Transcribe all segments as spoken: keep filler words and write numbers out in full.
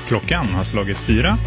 Klockan har slagit fyra.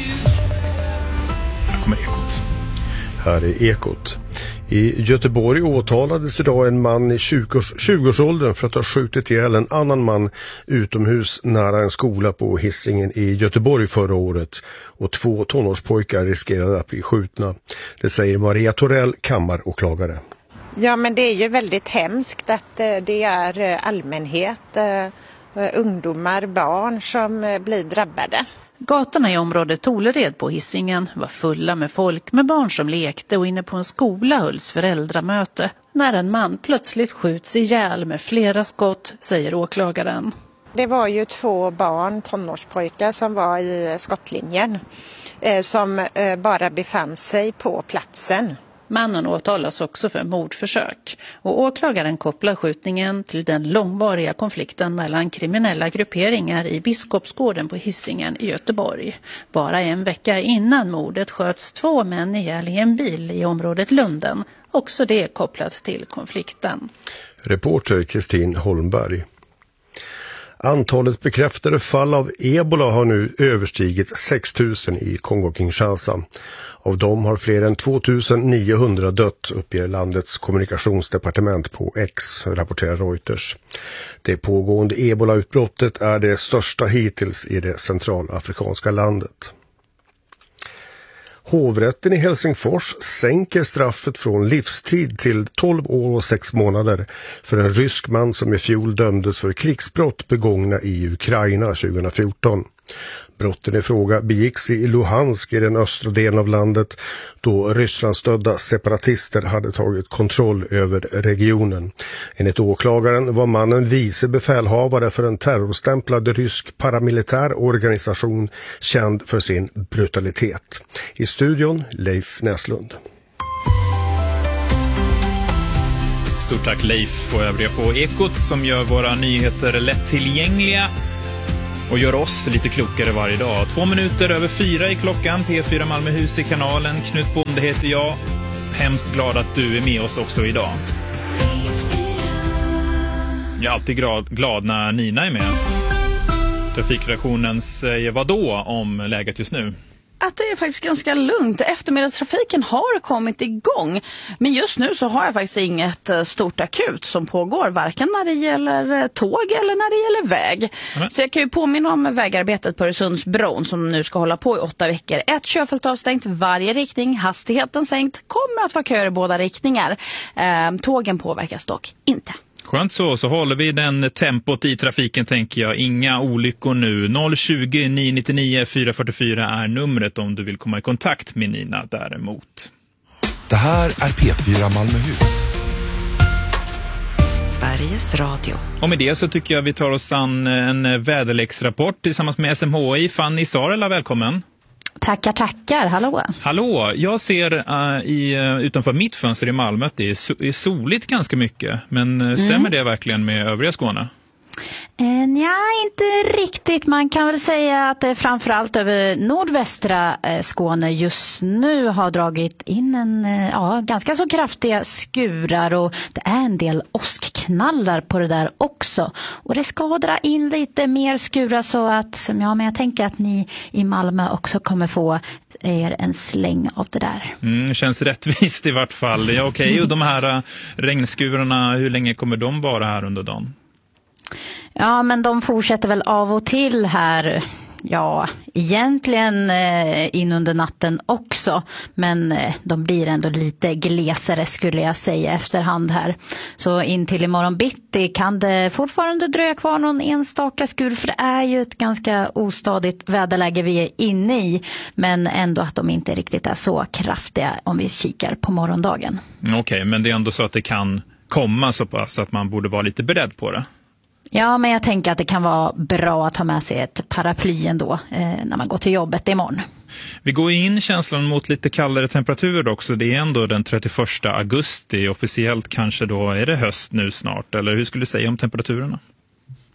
Här kommer Ekot. Här är Ekot. I Göteborg åtalades idag en man i tjugoårsåldern för att ha skjutit ihjäl en annan man utomhus nära en skola på Hisingen i Göteborg förra året, och två tonårspojkar riskerade att bli skjutna. Det säger Maria Torell, kammaråklagare. Ja, men det är ju väldigt hemskt att det är allmänhet, ungdomar, barn som blir drabbade. Gatorna i området Tolered på Hisingen var fulla med folk med barn som lekte, och inne på en skola hölls föräldramöte när en man plötsligt skjuts ihjäl med flera skott, säger åklagaren. Det var ju två barn, tonårspojkar, som var i skottlinjen eh, som eh, bara befann sig på platsen. Mannen åtalas också för mordförsök, och åklagaren kopplar skjutningen till den långvariga konflikten mellan kriminella grupperingar i Biskopsgården på Hisingen i Göteborg. Bara en vecka innan mordet sköts två män ihjäl i en bil i området Lunden, också det kopplat till konflikten. Reporter Kristin Holmberg. Antalet bekräftade fall av ebola har nu överstigit sex tusen i Kongo-Kinshasa. Av dem har fler än två tusen niohundra dött, uppger landets kommunikationsdepartement på X, rapporterar Reuters. Det pågående ebola-utbrottet är det största hittills i det centralafrikanska landet. Hovrätten i Helsingfors sänker straffet från livstid till tolv år och sex månader för en rysk man som i fjol dömdes för krigsbrott begångna i Ukraina tjugohundrafjorton. Brotten i fråga begicks i Luhansk i den östra delen av landet, då Rysslandsstödda separatister hade tagit kontroll över regionen. Enligt åklagaren var mannen vice befälhavare för en terrorstämplad rysk paramilitär organisation känd för sin brutalitet. I studion Leif Näslund. Stort tack Leif och övriga på Ekot som gör våra nyheter lättillgängliga och gör oss lite klokare varje dag. Två minuter över fyra i klockan, P fyra Malmöhus i kanalen. Knut Bonde heter jag. Hemskt glad att du är med oss också idag. Jag är alltid glad när Nina är med. Trafikredaktionen säger vad då om läget just nu? Att det är faktiskt ganska lugnt. Eftermiddagstrafiken har kommit igång. Men just nu så har jag faktiskt inget stort akut som pågår. Varken när det gäller tåg eller när det gäller väg. Mm. Så jag kan ju påminna om vägarbetet på Öresundsbron som nu ska hålla på i åtta veckor. Ett körfält avstängt varje riktning. Hastigheten sänkt. Kommer att vara köer i båda riktningar. Eh, tågen påverkas dock inte. Skönt så, så håller vi den tempot i trafiken tänker jag. Inga olyckor nu. noll tjugo nio nittionio fyra fyrtiofyra är numret om du vill komma i kontakt med Nina däremot. Det här är P fyra Malmöhus. Sveriges Radio. Och med det så tycker jag vi tar oss an en väderleksrapport tillsammans med S M H I. Fanny Sarela, välkommen. Tackar, tackar. Hallå. Hallå, jag ser uh, i, uh, utanför mitt fönster i Malmö att det är, so- är soligt ganska mycket. Men uh, stämmer mm. det verkligen med övriga Skåne? Eh, ja, inte riktigt. Man kan väl säga att det framförallt över nordvästra eh, Skåne just nu har dragit in en eh, ja, ganska så kraftiga skurar, och det är en del åskknallar på det där också. Och det ska dra in lite mer skurar så att ja, men jag tänker att ni i Malmö också kommer få er en släng av det där. Mm, känns rättvist i vart fall. Ja, okej. Okay. Och de här uh, regnskurarna, hur länge kommer de vara här under dagen? Ja, men de fortsätter väl av och till här, ja, egentligen eh, in under natten också. Men eh, de blir ändå lite glesare skulle jag säga efterhand här. Så in till imorgon bitti kan det fortfarande dröja kvar någon enstaka skur. För det är ju ett ganska ostadigt väderläge vi är inne i. Men ändå att de inte riktigt är så kraftiga om vi kikar på morgondagen. Okej, okay, men det är ändå så att det kan komma så pass att man borde vara lite beredd på det. Ja, men jag tänker att det kan vara bra att ha med sig ett paraply ändå eh, när man går till jobbet imorgon. Vi går in känslan mot lite kallare temperaturer också. Det är ändå den trettioförsta augusti. Officiellt kanske då är det höst nu snart. Eller hur skulle du säga om temperaturerna?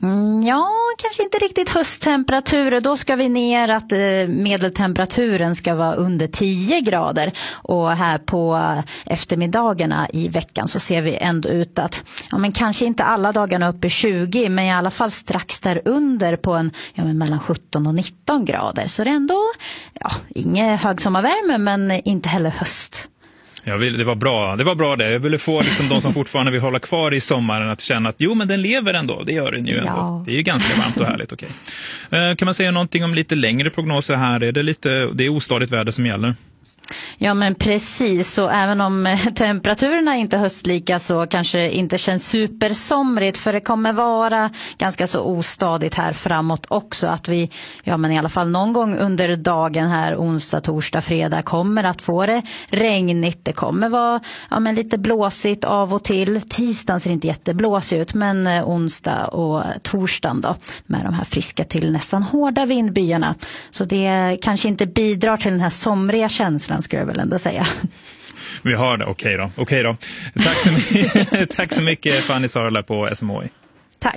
Mm, ja, kanske inte riktigt hösttemperaturer. Då ska vi ner att eh, medeltemperaturen ska vara under tio grader. Och här på eftermiddagarna i veckan så ser vi ändå ut att, ja men kanske inte alla dagarna uppe i tjugo, men i alla fall strax där under på en, ja men mellan sjutton och nitton grader. Så det är ändå, ja, ingen högsommarvärme men inte heller höst. Jag vill, det var bra, det var bra det. Jag ville få liksom de som fortfarande vill hålla kvar i sommaren att känna att jo men den lever ändå, det gör den ju ändå. Ja. Det är ju ganska varmt och härligt, okej. Okay. Kan man säga någonting om lite längre prognoser här? Är det lite, det är ostadigt väder som gäller? Ja men precis, och även om temperaturerna inte är höstlika så kanske inte känns supersomrigt, för det kommer vara ganska så ostadigt här framåt också, att vi, ja men i alla fall någon gång under dagen här, onsdag, torsdag, fredag, kommer att få det regnigt, det kommer vara ja, men lite blåsigt av och till. Tisdagen ser inte jätteblåsigt ut, men onsdag och torsdagen då med de här friska till nästan hårda vindbyarna, så det kanske inte bidrar till den här somriga känslan, skulle jag väl ändå säga. Vi har det, okej då. Okej då. Tack så mycket, tack så mycket Fanny Sarla på S M H I. Tack.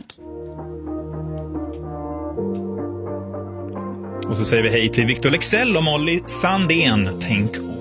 Och så säger vi hej till Victor Lexell och Molly Sandén. Tänk om.